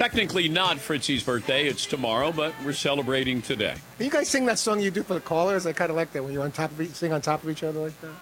Technically not Fritzy's birthday. It's tomorrow, but we're celebrating today. Can you guys sing that song you do for the callers? I kind of like that when you're on top of sing on top of each other like that.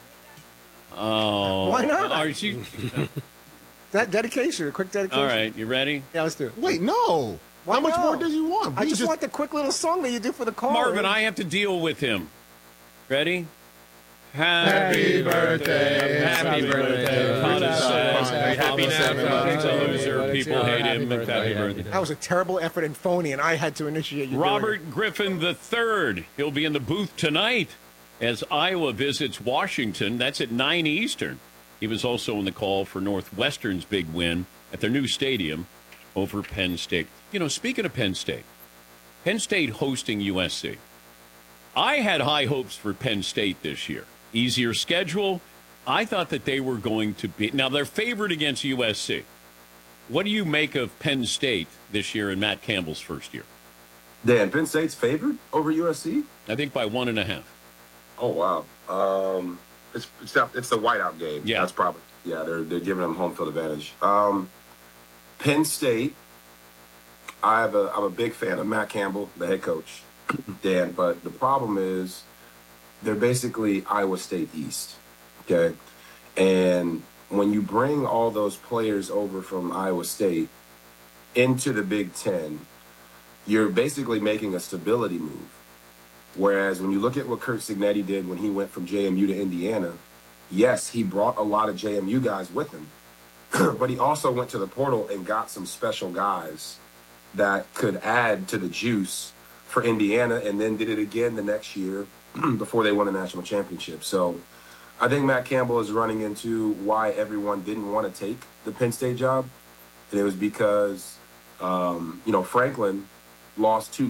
Oh. Why not? Are you... That dedication, a quick dedication. All right, you ready? Yeah, let's do it. Wait, no. How much more does you want? I just want the quick little song that you do for the callers. Marvin, I have to deal with him. Ready? Happy birthday. Happy birthday. Happy birthday. Loser. People hate him. Happy birthday. That was a terrible effort and phony, and I had to initiate you. Robert Griffin III. He'll be in the booth tonight as Iowa visits Washington. That's at 9 Eastern. He was also on the call for Northwestern's big win at their new stadium over Penn State. You know, speaking of Penn State hosting USC. I had high hopes for Penn State this year. Easier schedule. I thought that they were going to be. Now, they're favored against USC. What do you make of Penn State this year in Matt Campbell's first year? Dan, Penn State's favored over USC? I think by 1.5. Oh, wow. It's the whiteout game. Yeah. That's probably, they're giving them home field advantage. Penn State, I'm a big fan of Matt Campbell, the head coach, Dan, but the problem is they're basically Iowa State East, okay? And when you bring all those players over from Iowa State into the Big Ten, you're basically making a stability move. Whereas when you look at what Curt Cignetti did when he went from JMU to Indiana, yes, he brought a lot of JMU guys with him, but he also went to the portal and got some special guys that could add to the juice for Indiana, and then did it again the next year before they won a national championship. So I think Matt Campbell is running into why everyone didn't want to take the Penn State job. And it was because, Franklin lost 2